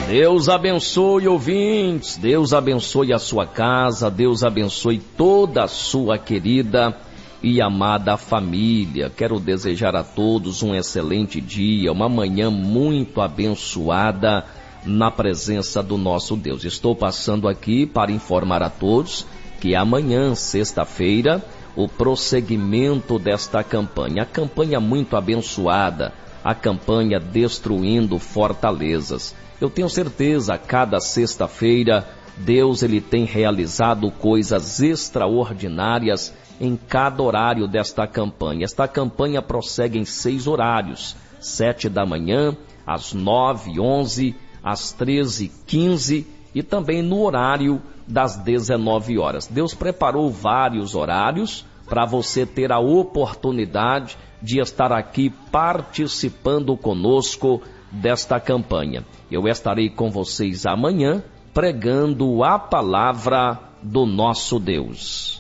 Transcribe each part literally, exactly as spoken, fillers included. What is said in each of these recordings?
Deus abençoe, ouvintes, Deus abençoe a sua casa, Deus abençoe toda a sua querida e amada família. Quero desejar a todos um excelente dia, uma manhã muito abençoada na presença do nosso Deus. Estou passando aqui para informar a todos que amanhã, sexta-feira, o prosseguimento desta campanha, a campanha muito abençoada, a campanha Destruindo Fortalezas. Eu tenho certeza, cada sexta-feira, Deus ele tem realizado coisas extraordinárias em cada horário desta campanha. Esta campanha prossegue em seis horários, sete da manhã, às nove, onze, às treze, quinze e também no horário das dezenove horas. Deus preparou vários horários para você ter a oportunidade de estar aqui participando conosco desta campanha. Eu estarei com vocês amanhã pregando a palavra do nosso Deus.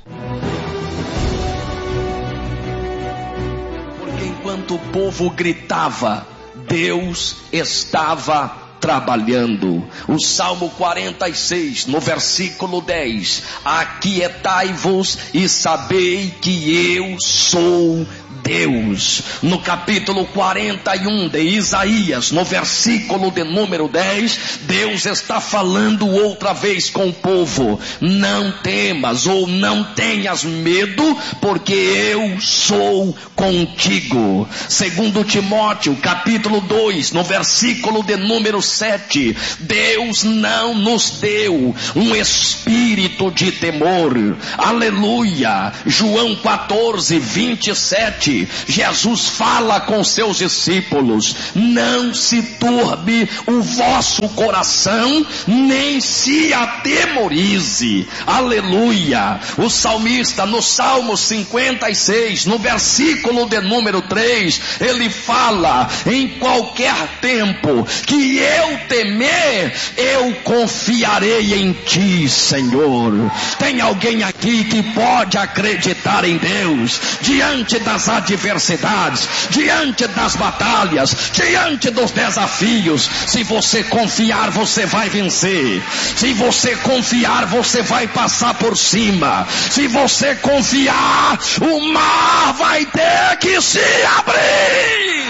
Porque enquanto o povo gritava, Deus estava trabalhando. O Salmo quarenta e seis, no versículo dez: aquietai-vos e sabei que eu sou Deus. No capítulo quarenta e um de Isaías, no versículo de número dez, Deus está falando outra vez com o povo: não temas ou não tenhas medo, porque eu sou contigo. Segundo Timóteo, capítulo dois, no versículo de número sete, Deus não nos deu um espírito de temor. Aleluia. João quatorze, vinte e sete, Jesus fala com seus discípulos: não se turbe o vosso coração, nem se atemorize. Aleluia. O salmista, no Salmo cinquenta e seis, no versículo de número três, ele fala: em qualquer tempo que eu temer, eu confiarei em ti, Senhor. Tem alguém aqui que pode acreditar em Deus diante das adversidades, diante das batalhas, diante dos desafios? Se você confiar, você vai vencer. Se você confiar, você vai passar por cima. Se você confiar, o mar vai ter que se abrir.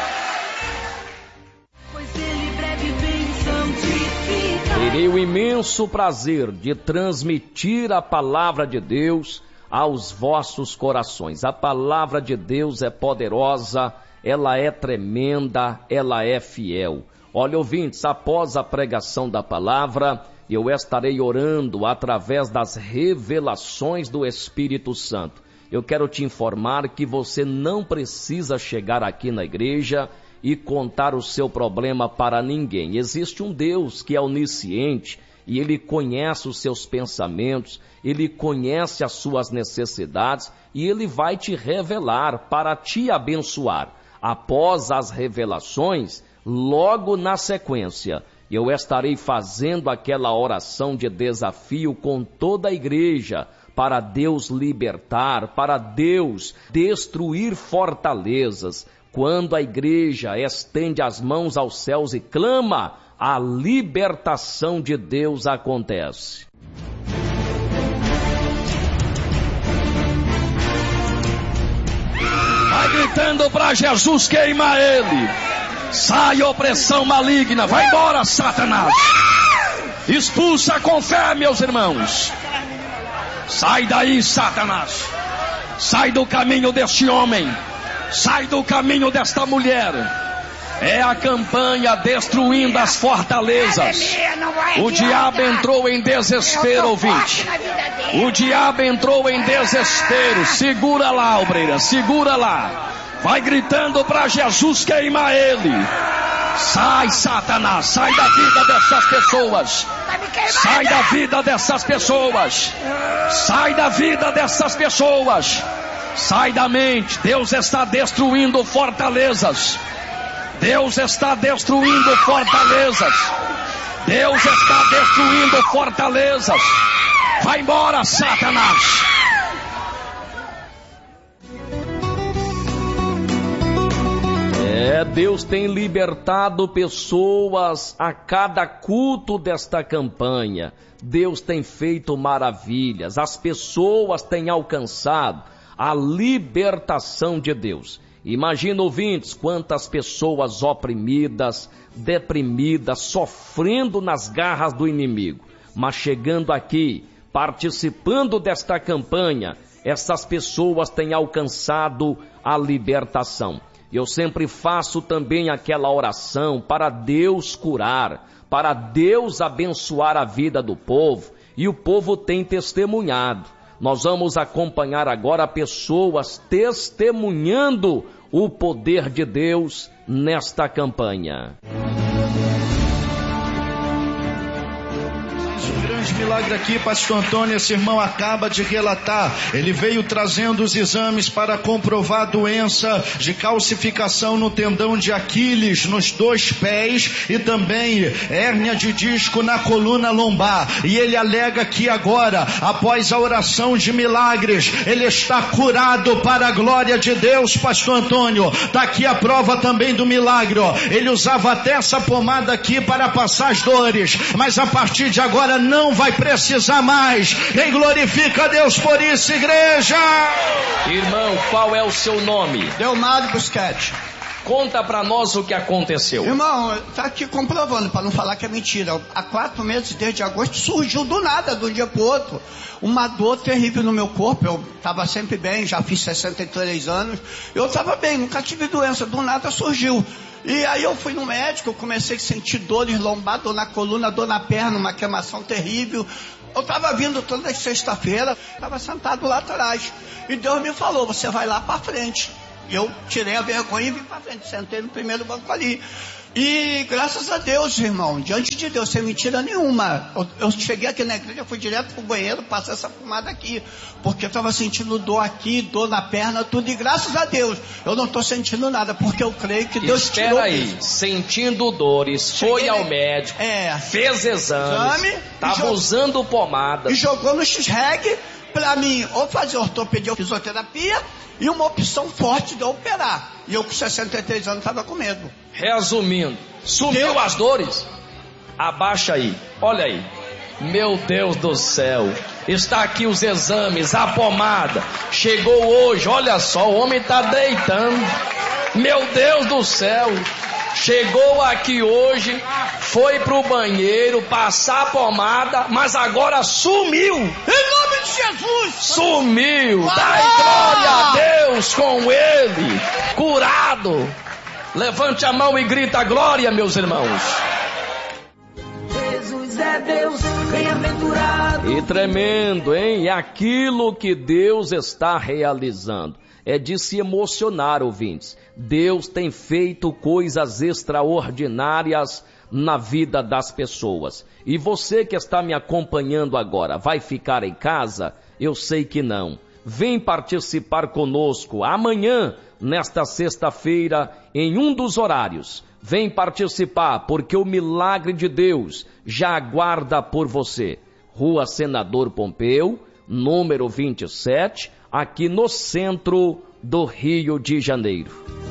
Terei o imenso prazer de transmitir a palavra de Deus aos vossos corações. A palavra de Deus é poderosa, ela é tremenda, ela é fiel. Olha, ouvintes, após a pregação da palavra, eu estarei orando através das revelações do Espírito Santo. Eu quero te informar que você não precisa chegar aqui na igreja e contar o seu problema para ninguém. Existe um Deus que é onisciente e Ele conhece os seus pensamentos, Ele conhece as suas necessidades e Ele vai te revelar para te abençoar. Após as revelações, logo na sequência, eu estarei fazendo aquela oração de desafio com toda a igreja, para Deus libertar, para Deus destruir fortalezas. Quando a igreja estende as mãos aos céus e clama, a libertação de Deus acontece. Vai gritando para Jesus, queima ele. Sai opressão maligna, vai embora, Satanás. Expulsa com fé, meus irmãos. Sai daí, Satanás. Sai do caminho deste homem. Sai do caminho desta mulher. É a campanha destruindo as fortalezas. O diabo entrou em desespero, ouvinte. O diabo entrou em desespero. Segura lá, obreira, segura lá. Vai gritando para Jesus, queima ele. Sai, Satanás, sai da vida dessas pessoas. Sai da vida dessas pessoas. Sai da vida dessas pessoas. Sai da mente. Deus está destruindo fortalezas. Deus está destruindo fortalezas. Deus está destruindo fortalezas. Vai embora, Satanás. É, Deus tem libertado pessoas a cada culto desta campanha. Deus tem feito maravilhas. As pessoas têm alcançado a libertação de Deus. Imagina, ouvintes, quantas pessoas oprimidas, deprimidas, sofrendo nas garras do inimigo. Mas chegando aqui, participando desta campanha, essas pessoas têm alcançado a libertação. Eu sempre faço também aquela oração para Deus curar, para Deus abençoar a vida do povo, e o povo tem testemunhado. Nós vamos acompanhar agora pessoas testemunhando o poder de Deus nesta campanha. Milagre aqui, pastor Antônio, esse irmão acaba de relatar. Ele veio trazendo os exames para comprovar a doença de calcificação no tendão de Aquiles, nos dois pés, e também hérnia de disco na coluna lombar. E ele alega que agora, após a oração de milagres, ele está curado para a glória de Deus, pastor Antônio. Está aqui a prova também do milagre, ó. Ele usava até essa pomada aqui para passar as dores, mas a partir de agora não vai precisar mais. Quem glorifica a Deus por isso, igreja? Irmão, qual é o seu nome? Delmado Busquete. Conta pra nós o que aconteceu. Irmão, tá aqui comprovando, para não falar que é mentira. Há quatro meses, desde agosto, surgiu do nada, de um dia pro outro, uma dor terrível no meu corpo. Eu tava sempre bem, já fiz sessenta e três anos. Eu tava bem, nunca tive doença, do nada surgiu. E aí eu fui no médico, eu comecei a sentir dores lombar, dor na coluna, dor na perna, uma queimação terrível. Eu estava vindo toda sexta-feira, estava sentado lá atrás. E Deus me falou, você vai lá para frente. Eu tirei a vergonha e vim para frente, sentei no primeiro banco ali. E graças a Deus, irmão, diante de Deus, sem mentira nenhuma, eu, eu cheguei aqui na igreja, fui direto pro banheiro, passei essa pomada aqui, porque eu estava sentindo dor aqui, dor na perna, tudo, e graças a Deus, eu não estou sentindo nada, porque eu creio que Deus Espera tirou aí, isso. Sentindo dores, Cheguei foi ao ne- médico, é, fez exames, exame, estava e jo- usando pomada. E jogou no X-Reg para mim ou fazer ortopedia ou fisioterapia, e uma opção forte de eu operar. E eu com sessenta e três anos estava com medo. Resumindo, sumiu Deus. as dores? Abaixa aí, olha aí. Meu Deus do céu, está aqui os exames, a pomada. Chegou hoje, olha só, o homem está deitando. Meu Deus do céu, chegou aqui hoje, foi pro banheiro, passar a pomada, mas agora sumiu. Em nome de Jesus! Sumiu, Ah! dai glória a Deus com ele, curado. Levante a mão e grita glória, meus irmãos. Jesus é Deus, bem-aventurado. E tremendo, hein? É aquilo que Deus está realizando. É de se emocionar, ouvintes. Deus tem feito coisas extraordinárias na vida das pessoas. E você que está me acompanhando agora, vai ficar em casa? Eu sei que não. Vem participar conosco amanhã, nesta sexta-feira, em um dos horários. Vem participar, porque o milagre de Deus já aguarda por você. Rua Senador Pompeu, número vinte e sete, aqui no centro do Rio de Janeiro.